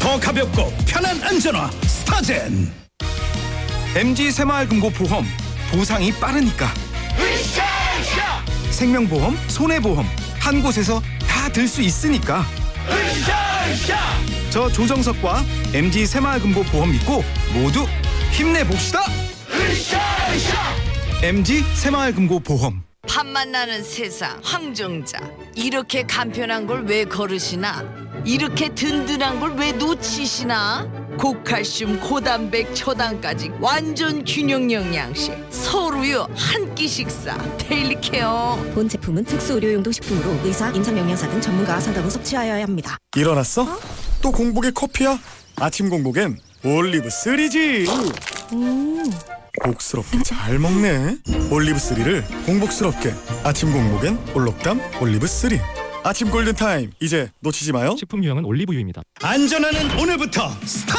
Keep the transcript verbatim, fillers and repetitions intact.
더 가볍고 편한 안전화 스타젠. 엠지 새마을금고보험, 보상이 빠르니까. 으쌰으쌰 생명보험, 손해보험 한 곳에서 다 들 수 있으니까. 으쌰으쌰. 저 조정석과 엠지 새마을금고보험 믿고 모두 힘내봅시다. 으쌰으쌰. 엠지 새마을금고보험. 밥만 나는 세상 황정자, 이렇게 간편한 걸 왜 거르시나? 이렇게 든든한 걸 왜 놓치시나? 고칼슘, 고단백, 초당까지 완전 균형 영양식 서울우유 한 끼 식사 데일리 케어. 본 제품은 특수 의료용도 식품으로 의사, 임상영양사 등 전문가와 상담 후 섭취하여야 합니다. 일어났어? 어? 또 공복에 커피야? 아침 공복엔 올리브 쓰리지. 음. 복스럽게 잘 먹네. 올리브 쓰리를 공복스럽게. 아침 공복엔 올록담 올리브 쓰리. 아침 골든타임 이제 놓치지 마요. 식품 유형은 올리브유입니다. 안전화는 오늘부터 스타